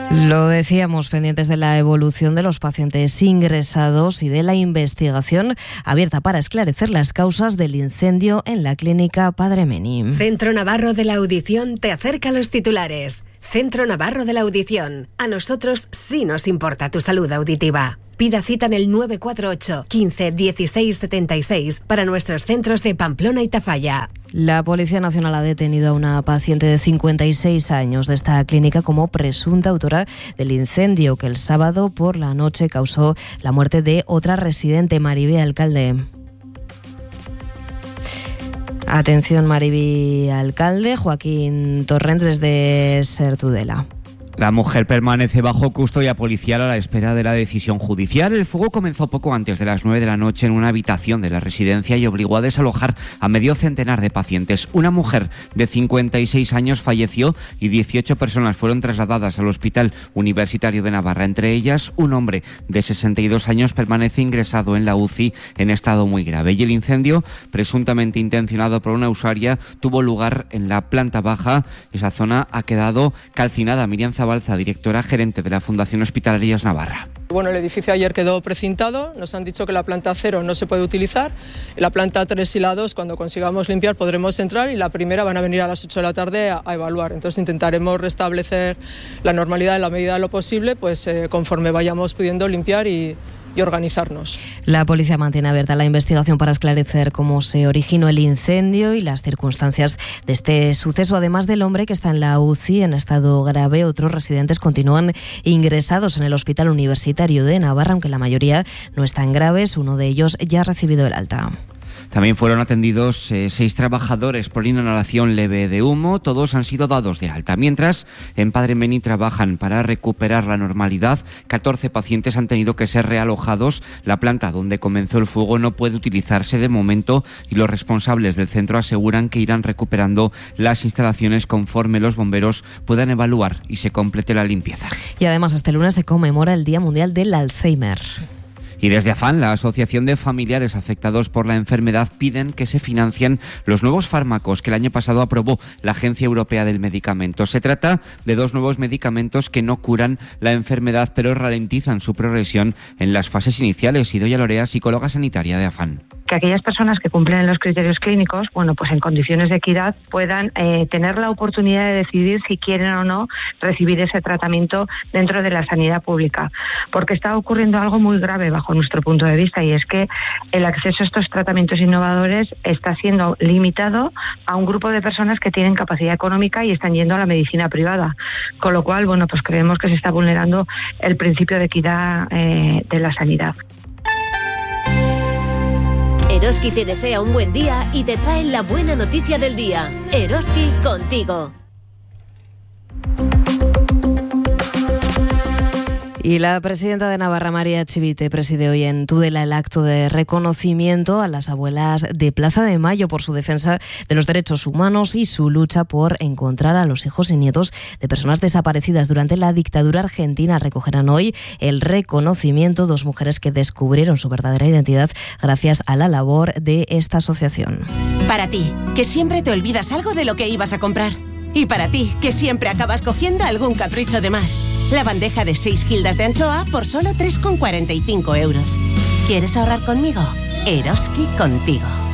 Lo decíamos, pendientes de la evolución de los pacientes ingresados y de la investigación abierta para esclarecer las causas del incendio en la clínica Padre Meni. Centro Navarro de la Audición te acerca a los titulares. Centro Navarro de la Audición. A nosotros sí nos importa tu salud auditiva. Pida cita en el 948 15 16 76 para nuestros centros de Pamplona y Tafalla. La Policía Nacional ha detenido a una paciente de 56 años de esta clínica como presunta autora del incendio que el sábado por la noche causó la muerte de otra residente, Mariby Alcalde. Atención, Mariby Alcalde, Joaquín Torrent desde Sertudela. La mujer permanece bajo custodia policial a la espera de la decisión judicial. El fuego comenzó poco antes de las 9 de la noche en una habitación de la residencia y obligó a desalojar a medio centenar de pacientes. Una mujer de 56 años falleció y 18 personas fueron trasladadas al Hospital Universitario de Navarra. Entre ellas, un hombre de 62 años permanece ingresado en la UCI en estado muy grave. Y el incendio, presuntamente intencionado por una usuaria, tuvo lugar en la planta baja. Esa zona ha quedado calcinada. Miriam Zabalza, directora gerente de la Fundación Hospitalarias Navarra. Bueno, el edificio ayer quedó precintado, nos han dicho que la planta 0 no se puede utilizar, la planta 3 y la 2 cuando consigamos limpiar podremos entrar y la primera van a venir a las 8 de la tarde a evaluar, entonces intentaremos restablecer la normalidad en la medida de lo posible, pues conforme vayamos pudiendo limpiar y organizarnos. La policía mantiene abierta la investigación para esclarecer cómo se originó el incendio y las circunstancias de este suceso. Además del hombre que está en la UCI en estado grave, otros residentes continúan ingresados en el Hospital Universitario de Navarra, aunque la mayoría no están graves. Uno de ellos ya ha recibido el alta. También fueron atendidos 6 trabajadores por inhalación leve de humo. Todos han sido dados de alta. Mientras, en Padre Meni trabajan para recuperar la normalidad. 14 pacientes han tenido que ser realojados. La planta donde comenzó el fuego no puede utilizarse de momento y los responsables del centro aseguran que irán recuperando las instalaciones conforme los bomberos puedan evaluar y se complete la limpieza. Y además, este lunes se conmemora el Día Mundial del Alzheimer. Y desde AFAN, la Asociación de Familiares Afectados por la Enfermedad, piden que se financien los nuevos fármacos que el año pasado aprobó la Agencia Europea del Medicamento. Se trata de 2 nuevos medicamentos que no curan la enfermedad, pero ralentizan su progresión en las fases iniciales. Idoia Lorea, psicóloga sanitaria de AFAN. Que aquellas personas que cumplen los criterios clínicos, bueno, pues en condiciones de equidad puedan tener la oportunidad de decidir si quieren o no recibir ese tratamiento dentro de la sanidad pública. Porque está ocurriendo algo muy grave bajo nuestro punto de vista y es que el acceso a estos tratamientos innovadores está siendo limitado a un grupo de personas que tienen capacidad económica y están yendo a la medicina privada. Con lo cual, bueno, pues creemos que se está vulnerando el principio de equidad de la sanidad. Eroski te desea un buen día y te trae la buena noticia del día. Eroski contigo. Y la presidenta de Navarra, María Chivite, preside hoy en Tudela el acto de reconocimiento a las abuelas de Plaza de Mayo por su defensa de los derechos humanos y su lucha por encontrar a los hijos y nietos de personas desaparecidas durante la dictadura argentina. Recogerán hoy el reconocimiento 2 mujeres que descubrieron su verdadera identidad gracias a la labor de esta asociación. Para ti, que siempre te olvidas algo de lo que ibas a comprar. Y para ti, que siempre acabas cogiendo algún capricho de más. La bandeja de 6 gildas de anchoa por solo 3,45 €. ¿Quieres ahorrar conmigo? Eroski contigo.